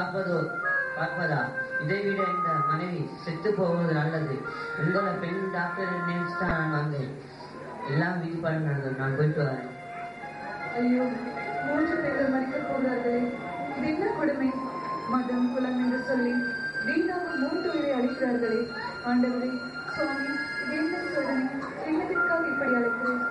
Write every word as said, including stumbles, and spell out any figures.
பார்ப்பதோ பார்ப்பதா? இதைவிட இந்த மனைவி செத்து போவது நல்லது. உங்களை பெண் டாக்டர் நினைச்சு தான் நான் வந்தேன். எல்லாம் விதிப்பாடு நடந்தது. நான் போயிட்டு வரேன். ஐயோ, மூன்று பேர்கள் மறிக்க போகிறார்களே, இது என்ன கொடுமை! மதம் குலம் என்று சொல்லி வீணாக மூன்று உயிரை அளிக்கிறார்களே. ஆண்டவரே, சுவாமி, இது என்ன சோதனை? என்னத்திற்காக இப்படி அழைக்கிறேன்?